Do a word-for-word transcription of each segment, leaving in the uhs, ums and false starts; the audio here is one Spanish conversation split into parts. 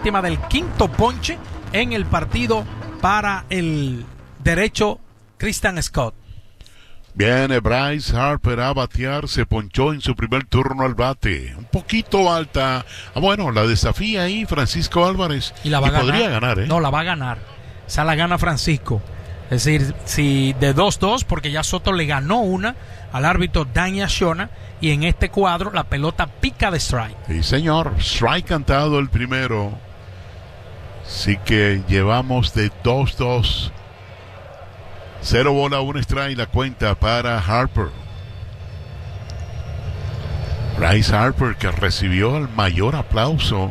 víctima del quinto ponche en el partido para el derecho Christian Scott. Viene Bryce Harper a batear, se ponchó en su primer turno al bate, un poquito alta. Ah, bueno, la desafía ahí Francisco Álvarez. Y la va y a ganar. Podría ganar, ¿eh? No, la va a ganar. Esa la gana Francisco. Es decir, si de dos dos, porque ya Soto le ganó una al árbitro Danny Ashona, y en este cuadro la pelota pica de strike. Sí, señor. Strike cantado el primero. Así que llevamos de dos dos. Cero bola, un strike, la cuenta para Harper. Bryce Harper, que recibió el mayor aplauso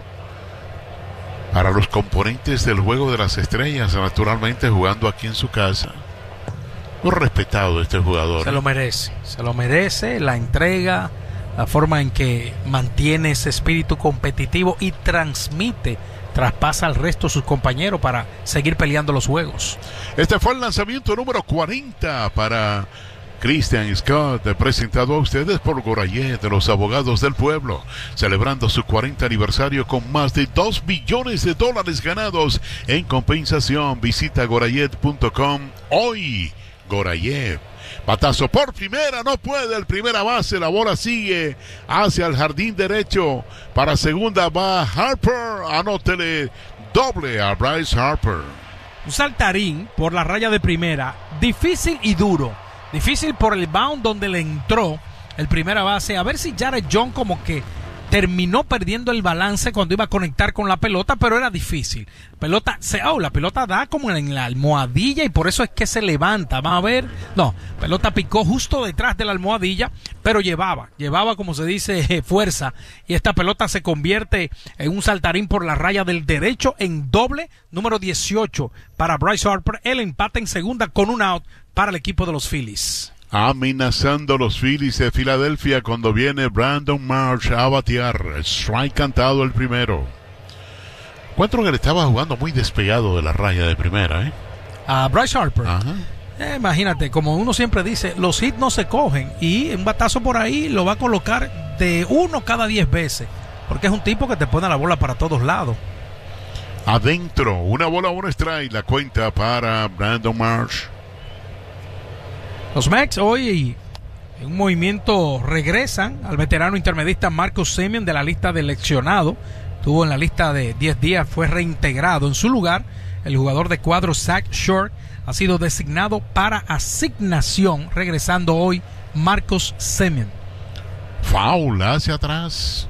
para los componentes del Juego de las Estrellas, naturalmente jugando aquí en su casa. Muy respetado este jugador. Se lo merece, se lo merece, la entrega, la forma en que mantiene ese espíritu competitivo y transmite, traspasa al resto de sus compañeros para seguir peleando los juegos. Este fue el lanzamiento número cuarenta para Christian Scott, presentado a ustedes por Gorayet, de los abogados del pueblo, celebrando su cuarenta aniversario con más de dos billones de dólares ganados en compensación. Visita gorayet punto com hoy. Gorayet. Batazo por primera, no puede el primera base, la bola sigue hacia el jardín derecho. Para segunda va Harper, anótele doble a Bryce Harper. Un saltarín por la raya de primera, difícil y duro. Difícil por el bound donde le entró el primera base. A ver si Jared John como que terminó perdiendo el balance cuando iba a conectar con la pelota, pero era difícil. Pelota, se, oh, la pelota da como en la almohadilla y por eso es que se levanta. Vamos a ver. No, pelota picó justo detrás de la almohadilla, pero llevaba, llevaba como se dice fuerza. Y esta pelota se convierte en un saltarín por la raya del derecho en doble, número dieciocho para Bryce Harper. El empate en segunda con un out para el equipo de los Phillies. Amenazando los Phillies de Filadelfia cuando viene Brandon Marsh a batear. Strike cantado el primero. Encuentro que le estaba jugando muy despegado de la raya de primera, ¿eh? A Bryce Harper. Ajá. Eh, imagínate, como uno siempre dice, los hits no se cogen y un batazo por ahí lo va a colocar de uno cada diez veces, porque es un tipo que te pone la bola para todos lados. Adentro, una bola, un strike, la cuenta para Brandon Marsh. Los Mex hoy en un movimiento regresan al veterano intermedista Marcus Semien de la lista de seleccionado. Estuvo en la lista de diez días, fue reintegrado. En su lugar, el jugador de cuadro Zach Short ha sido designado para asignación, regresando hoy Marcus Semien. Foul hacia atrás.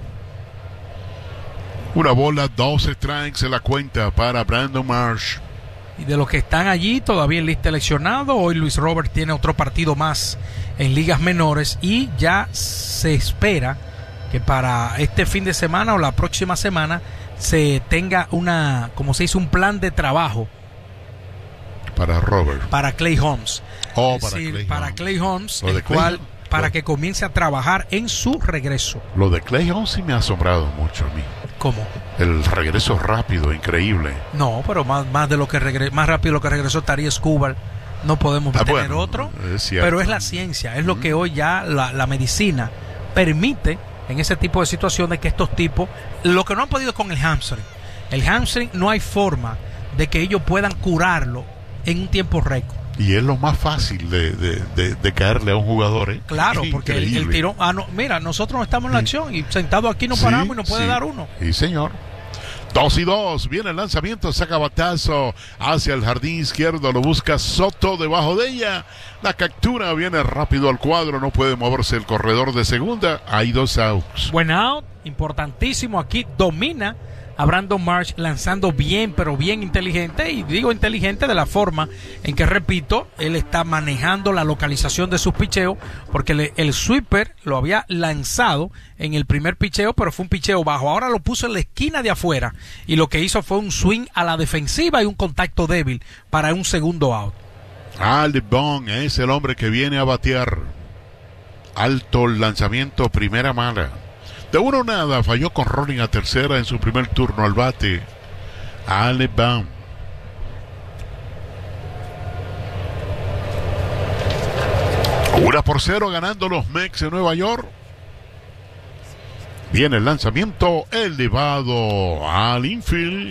Una bola, dos strikes en la cuenta para Brandon Marsh. Y de los que están allí todavía en lista seleccionado, hoy Luis Robert tiene otro partido más en ligas menores y ya se espera que para este fin de semana o la próxima semana se tenga una, como se dice, un plan de trabajo para Robert, para Clay Holmes. Oh, es para, decir, Clay para Holmes. Clay Holmes, Lo el de Clay cual Holmes. para Lo... que comience a trabajar en su regreso. Lo de Clay Holmes sí me ha asombrado mucho a mí. ¿Cómo? El regreso rápido, increíble. No, pero más, más de lo que regre- más rápido de lo que regresó Tarí Escobar. No podemos Ah, tener bueno, otro, es cierto. pero es la ciencia, es lo que hoy ya la, la medicina permite en ese tipo de situaciones, que estos tipos, lo que no han podido con el hamstring, el hamstring no hay forma de que ellos puedan curarlo en un tiempo récord. Y es lo más fácil de, de, de, de caerle a un jugador, ¿eh? Claro, porque el, el tirón, ah, no, mira, nosotros no estamos en la acción y sentados aquí nos Sí, paramos y nos puede sí. dar uno. Sí, señor. Dos y dos, viene el lanzamiento, saca batazo hacia el jardín izquierdo, lo busca Soto debajo de ella, la captura, viene rápido al cuadro, no puede moverse el corredor de segunda, hay dos outs. Buen out, importantísimo aquí, domina a Brandon Marsh lanzando bien, pero bien inteligente, y digo inteligente de la forma en que, repito, él está manejando la localización de sus picheos, porque le, el sweeper lo había lanzado en el primer picheo, pero fue un picheo bajo, ahora lo puso en la esquina de afuera, y lo que hizo fue un swing a la defensiva y un contacto débil para un segundo out. Aldebon es el hombre que viene a batear. Alto el lanzamiento, primera mala. De uno nada, falló con rolling a tercera en su primer turno al bate. Aldebon. Una por cero ganando los Mets de Nueva York. Viene el lanzamiento elevado al infield.